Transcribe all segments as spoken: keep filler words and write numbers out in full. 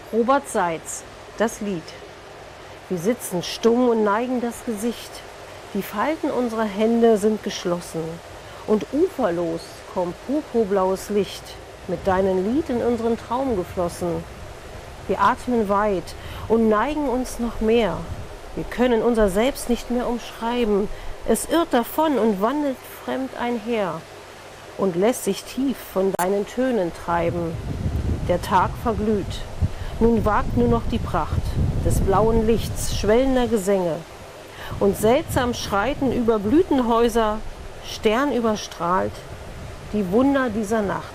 Robert Seitz, das Lied. Wir sitzen stumm und neigen das Gesicht. Die Falten unserer Hände sind geschlossen. Und uferlos kommt purpurblaues Licht, mit deinem Lied in unseren Traum geflossen. Wir atmen weit und neigen uns noch mehr. Wir können unser Selbst nicht mehr umschreiben. Es irrt davon und wandelt fremd einher und lässt sich tief von deinen Tönen treiben. Der Tag verglüht. Nun wagt nur noch die Pracht des blauen Lichts, schwellender Gesänge. Und seltsam schreiten über Blütenhäuser, sternüberstrahlt, die Wunder dieser Nacht.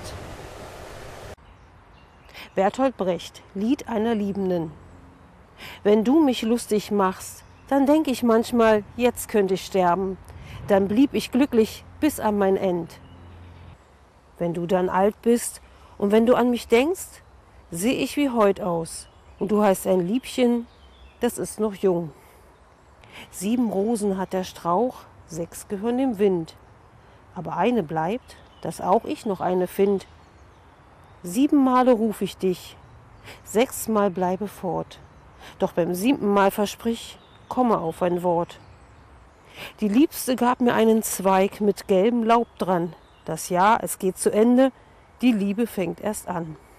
Bertolt Brecht, Lied einer Liebenden. Wenn du mich lustig machst, dann denk ich manchmal, jetzt könnte ich sterben. Dann blieb ich glücklich bis an mein End. Wenn du dann alt bist und wenn du an mich denkst, seh ich wie heut aus. Und du heißt ein Liebchen, das ist noch jung. Sieben Rosen hat der Strauch, sechs gehören dem Wind. Aber eine bleibt, dass auch ich noch eine find. Sieben Male ruf ich dich, sechsmal bleibe fort. Doch beim siebten Mal versprich, komme auf ein Wort. Die Liebste gab mir einen Zweig mit gelbem Laub dran. Das Jahr, es geht zu Ende, die Liebe fängt erst an.